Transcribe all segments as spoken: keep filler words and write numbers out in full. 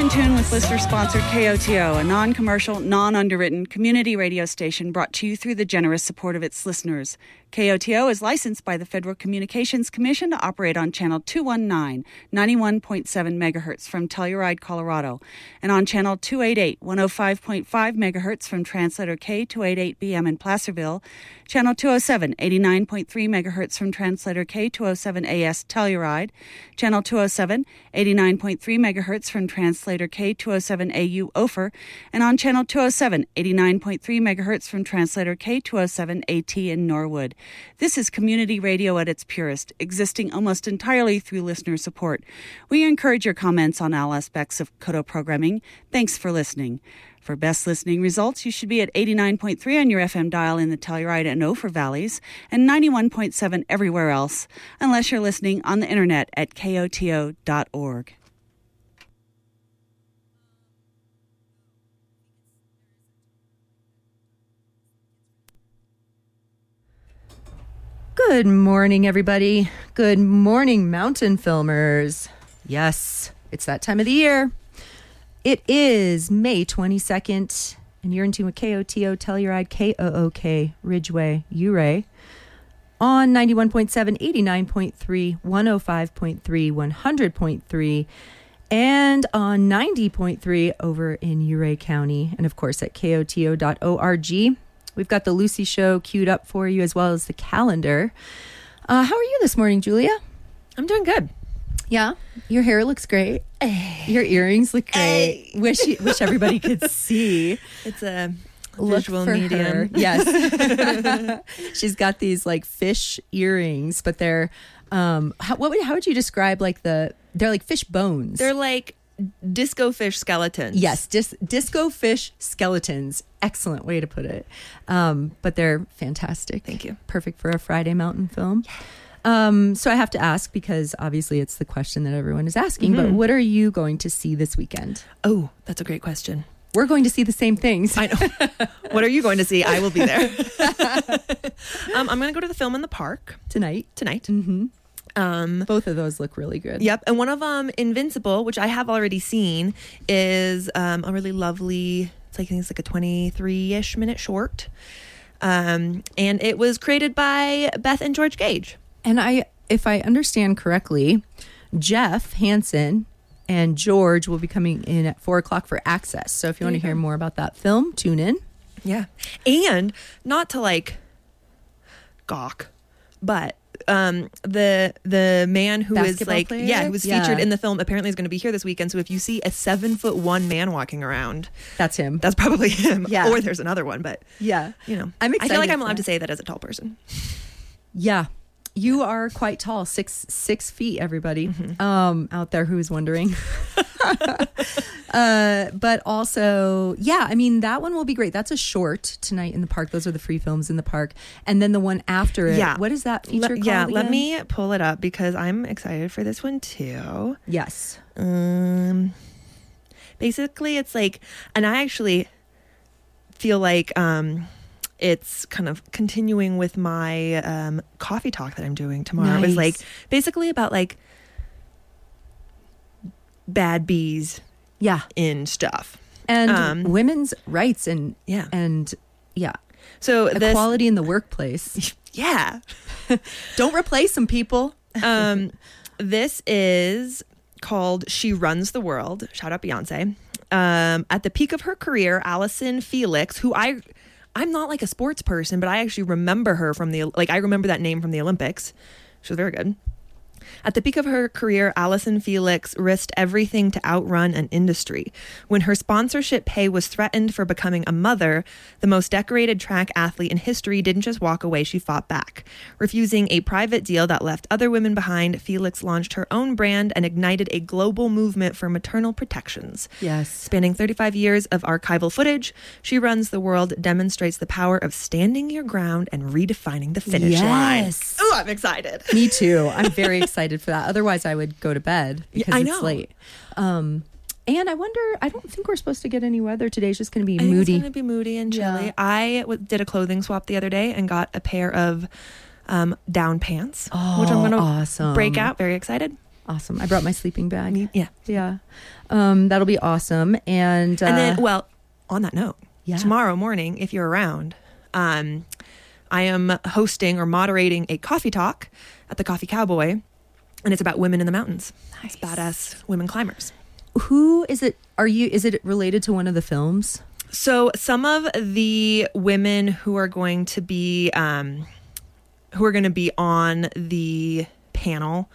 in tune with listener-sponsored K O T O, a non-commercial, non-underwritten community radio station brought to you through the generous support of its listeners. K O T O is licensed by the Federal Communications Commission to operate on Channel two nineteen, ninety-one point seven megahertz from Telluride, Colorado, and on Channel two eighty-eight, one oh five point five megahertz from Translator K two eighty-eight B M in Placerville, Channel two oh seven, eighty-nine point three megahertz from Translator K two oh seven A S Telluride, Channel two oh seven, eighty-nine point three megahertz from Translator K two oh seven A U Ophir, and on Channel two oh seven, eighty-nine point three megahertz from Translator K two oh seven A T in Norwood. This is community radio at its purest, existing almost entirely through listener support. We encourage your comments on all aspects of Koto programming. Thanks for listening. For best listening results, you should be at eighty-nine point three on your F M dial in the Telluride and Ophir valleys and ninety-one point seven everywhere else, unless you're listening on the internet at K O T O dot org. Good morning, everybody. Good morning, mountain filmers. Yes, it's that time of the year. It is May twenty-second, and you're in tune with K O T O Telluride, K O O K, Ridgeway, Ouray, on ninety-one point seven, eighty-nine point three, one oh five point three, one hundred point three, and on ninety point three over in Ouray County, and of course at K O T O dot org. We've got the Lucy Show queued up for you, as well as the calendar. Uh, how are you this morning, Julia? I'm doing good. Yeah, your hair looks great. Ay. Your earrings look great. Ay. Wish you, wish everybody could see. It's a Look visual for medium. her. Yes, she's got these like fish earrings, but they're um. How, what would how would you describe like the? They're like fish bones. They're like disco fish skeletons. Yes, dis- disco fish skeletons. Excellent way to put it. Um, but they're fantastic. Thank you. Perfect for a Friday mountain film. Um, so I have to ask, because obviously it's the question that everyone is asking, Mm-hmm. but what are you going to see this weekend? Oh, that's a great question. We're going to see the same things. I know. What are you going to see? I will be there. um, I'm going to go to the film in the park Tonight. tonight. Mm-hmm. Um, Both of those look really good. Yep. And one of them, Invincible, which I have already seen, is um, a really lovely, it's like, I think it's like a twenty-three-ish minute short. Um, and it was created by Beth and George Gage. And I, if I understand correctly, Jeff Hansen and George will be coming in at four o'clock for Access. So if you want to hear more about that film, tune in. Yeah. And not to like gawk, but um the the man who is Basketball like player? yeah who was Yeah. featured in the film apparently is going to be here this weekend. So if you see a seven foot one man walking around, That's him. that's probably him. Yeah. Or there's another one, but Yeah. you know, I'm I excited feel like I'm for allowed that. to say that as a tall person. Yeah. You are quite tall, six six feet, everybody Mm-hmm. um, out there who is wondering. uh, but also, yeah, I mean, that one will be great. That's a short tonight in the park. Those are the free films in the park. And then the one after it, Yeah. what is that feature Le- called yeah, let again? me pull it up because I'm excited for this one too. Yes. Um, basically, it's like, and I actually feel like um, it's kind of continuing with my um, coffee talk that I'm doing tomorrow. It was like Nice. basically about like bad bees Yeah. in stuff. And Um, women's rights and, Yeah. and yeah, So this, equality in the workplace. yeah. Don't replace them, people. Um, this is called She Runs the World. Shout out Beyonce. Um, at the peak of her career, Allison Felix, who I, I'm not like a sports person, but I actually remember her from the, like, I remember that name from the Olympics. She was very good. At the peak of her career, Allison Felix risked everything to outrun an industry. When her sponsorship pay was threatened for becoming a mother, the most decorated track athlete in history didn't just walk away, she fought back. Refusing a private deal that left other women behind, Felix launched her own brand and ignited a global movement for maternal protections. Yes. Spanning thirty-five years of archival footage, She Runs the World demonstrates the power of standing your ground and redefining the finish line. Yes. Oh, I'm excited. Me too. I'm very excited for that. Otherwise, I would go to bed because I it's know. late. Um, and I wonder, I don't think we're supposed to get any weather today. It's just going to be I think moody. It's going to be moody and chilly. Yeah. I w- did a clothing swap the other day and got a pair of um, down pants, Oh, which I'm going to awesome. break out. Very excited. Awesome. I brought my sleeping bag. Yeah. Yeah. Um, that'll be awesome. And, uh, And then, well, on that note, Yeah. tomorrow morning, if you're around, um, I am hosting or moderating a coffee talk at the Coffee Cowboy, and it's about women in the mountains. Nice. It's badass women climbers. who is it? Are you, is it related to one of the films? So some of the women who are going to be, um, who are going to be on the panel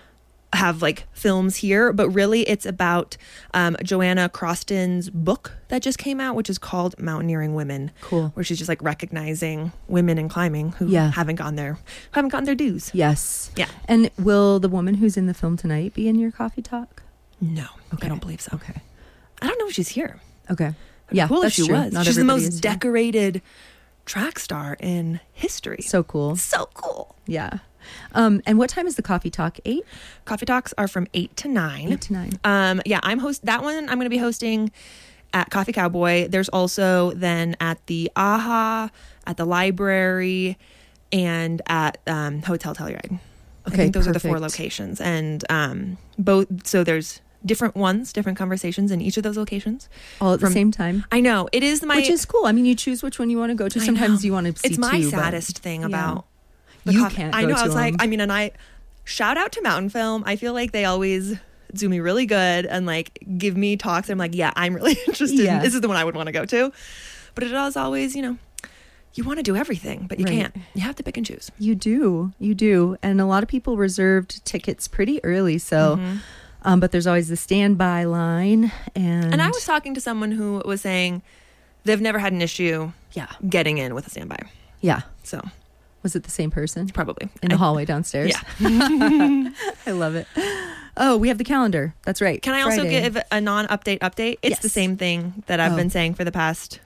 have like films here, but really it's about um, Joanna Croston's book that just came out, which is called Mountaineering Women. Cool. Where she's just like recognizing women in climbing who Yeah. haven't gotten their who haven't gotten their dues. Yes. Yeah. And will the woman who's in the film tonight be in your coffee talk? No, Okay. I don't believe so. Okay. I don't know if she's here. Okay. It'd be Yeah, cool if that's she true. was. Not She's the everybody most is here. decorated track star in history. So cool. so cool. Yeah. Um, and what time is the coffee talk? Eight? Coffee talks are from eight to nine. Eight to nine. Um, yeah, I'm host that one. I'm going to be hosting at Coffee Cowboy. There's also then at the AHA, at the library, and at um, Hotel Telluride. I Okay, think those are the four perfect. locations, and um, both. So there's different ones, different conversations in each of those locations. All at the From- same time. I know it is my. Which is cool. I mean, you choose which one you want to go to. I Sometimes know. you want to see It's my two, but- saddest thing Yeah. about the You coffee- can't I go know. to I was like, them. I mean, and I shout out to Mountain Film. I feel like they always do me really good and like give me talks. I'm like, yeah, I'm really interested. Yeah. In, this is the one I would want to go to. But it is always, you know, you want to do everything, but you Right. can't. You have to pick and choose. You do. You do. And a lot of people reserved tickets pretty early. So, Mm-hmm. um, but there's always the standby line. And, And I was talking to someone who was saying they've never had an issue yeah. getting in with a standby. Yeah. So Was it the same person? probably In the I- hallway downstairs? Yeah. I love it. Oh, we have the calendar. That's right. Can I also Friday. give a non-update update? It's the Yes. same thing that I've Oh. been saying for the past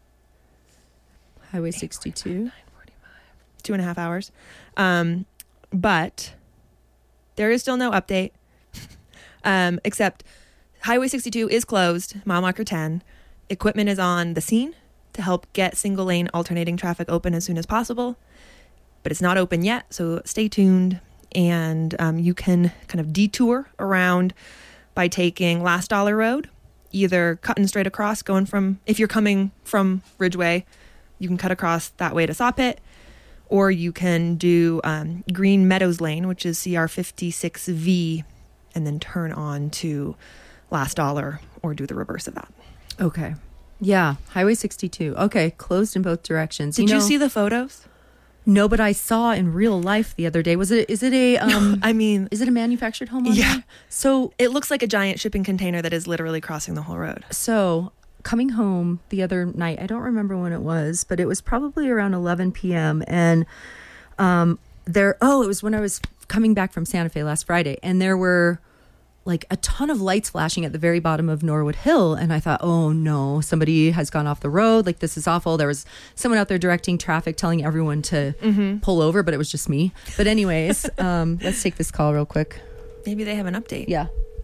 Highway sixty-two? two and a half hours. Um, but there is still no update, um, except Highway sixty-two is closed, mile marker ten. Equipment is on the scene to help get single lane alternating traffic open as soon as possible, but it's not open yet, so stay tuned. And um, you can kind of detour around by taking Last Dollar Road, either cutting straight across, going from, if you're coming from Ridgeway, you can cut across that way to Sawpit, or you can do um, Green Meadows Lane, which is C R fifty-six V, and then turn on to Last Dollar, or do the reverse of that. Okay. Yeah. Highway sixty-two. Okay. Closed in both directions. Did you, know- see the photos? No, but I saw in real life the other day. Was it, is it a, um, I mean, is it a manufactured home on Yeah. there? So, it looks like a giant shipping container that is literally crossing the whole road. so coming home the other night, I don't remember when it was, but it was probably around eleven p.m. And um, there, oh, it was when I was coming back from Santa Fe last Friday, and there were like a ton of lights flashing at the very bottom of Norwood Hill. And I thought, oh no, somebody has gone off the road. Like, this is awful. There was someone out there directing traffic, telling everyone to Mm-hmm. pull over, but it was just me. But anyways, um, let's take this call real quick. Maybe they have an update. Yeah.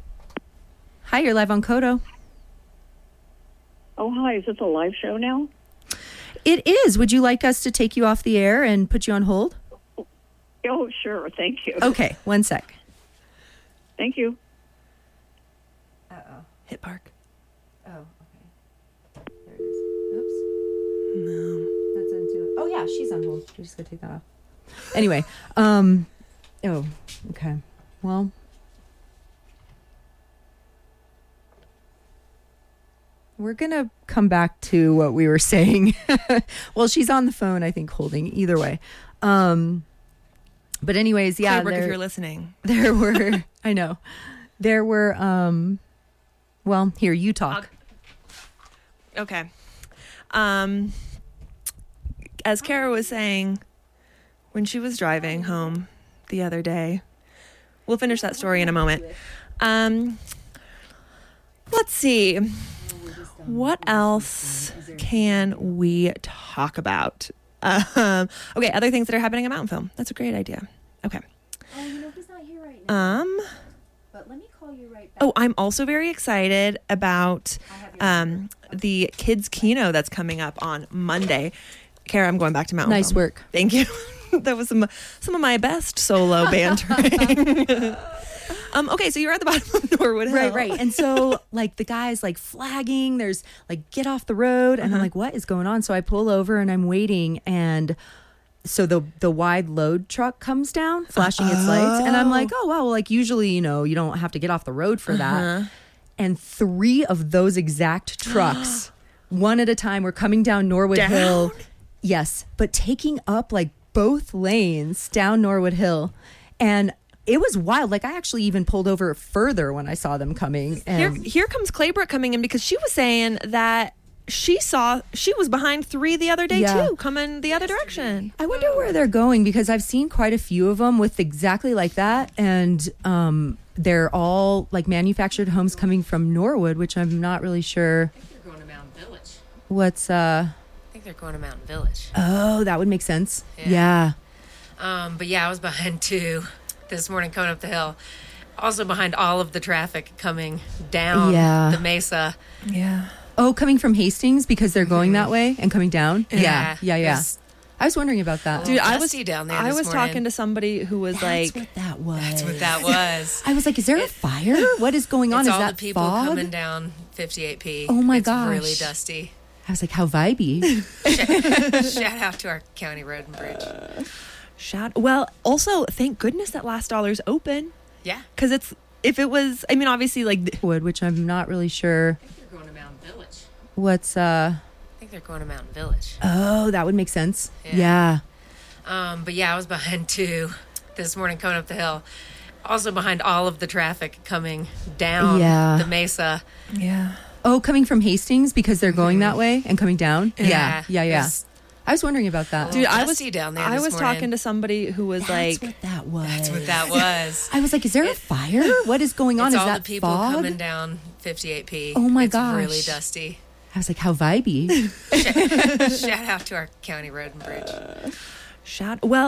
Hi, you're live on Kodo. Oh, hi. Is this a live show now? It is. Would you like us to take you off the air and put you on hold? Oh, sure. Thank you. Okay, one sec. Thank you. Hit park. Oh, okay. There it is. Oops. No. That's into it. Oh, yeah, she's on hold. We're just going to take that off. Anyway, um, oh, okay. Well, we're going to come back to what we were saying. Well, she's on the phone, I think, holding either way. Um, but anyways, yeah, Claybrooke, if there, you're listening. there were, I know, there were, um, well, here, you talk. Okay. Um, as Kara was saying, when she was driving home the other day, we'll finish that story in a moment. Um, let's see. What else can we talk about? Um, okay, other things that are happening at Mountain Film. That's a great idea. Okay. Oh, you know, he's not here right now, Um, but let me call you right back. oh, I'm also very excited about um, the kids' kino that's coming up on Monday. Kara, I'm going back to Mountain Nice Film. work. Thank you. That was some some of my best solo bantering. Um, okay, so you're at the bottom of Norwood Hill. Right, right. And so like the guy's like flagging, there's like get off the road. And I'm like, what is going on? So I pull over and I'm waiting, and so the the wide load truck comes down, flashing its lights. And I'm like, oh wow, well, like usually, you know, you don't have to get off the road for that. And three of those exact trucks, one at a time, were coming down Norwood Down? Hill. Yes, but taking up like both lanes down Norwood Hill. And it was wild. Like I actually even pulled over further when I saw them coming. Here, And here comes Claybrook coming in, because she was saying that she saw she was behind three the other day Yeah. too, coming the other direction. I wonder where they're going, because I've seen quite a few of them with exactly like that. And um, they're all like manufactured homes coming from Norwood, which I'm not really sure They're going to Mountain Village. what's. Uh, I think they're going to Mountain Village. oh, that would make sense. Yeah. Yeah. Um, but yeah, I was behind two this morning coming up the hill. Also behind all of the traffic coming down Yeah. the mesa. Yeah. Oh, coming from Hastings because they're going that way and coming down? Yeah. Yeah, yeah, yeah. It's- I was wondering about that. Dude, I was dusty down there I this was morning. talking to somebody who was That's like, what that was. That's what that was. I was like, is there a fire? What is going on? It's is all that the people fog? coming down fifty-eight P. Oh my it's gosh. really dusty. I was like, how vibey. Shout out to our county road and bridge. shout. Well, also, thank goodness that Last Dollar's open, Yeah. because it's if it was, I mean, obviously, like th- Wood, which I'm not really sure I think they're going to Mountain Village. what's. uh I think they're going to Mountain Village. Oh, that would make sense. Yeah. Yeah. Um, but yeah, I was behind two this morning coming up the hill. Also behind all of the traffic coming down Yeah. the mesa. yeah. Oh, coming from Hastings because they're going that way and coming down? Yeah. Yeah, yeah, yeah. It's- I was wondering about that. Dude, I was dusty down there I this was morning. talking to somebody who was That's like, what that was. That's what that was. I was like, is there a fire? What is going on? It's is all that the people fog? coming down fifty-eight P. Oh my it's gosh. really dusty. I was like, how vibey. Shout out to our county road and bridge. shout. Well,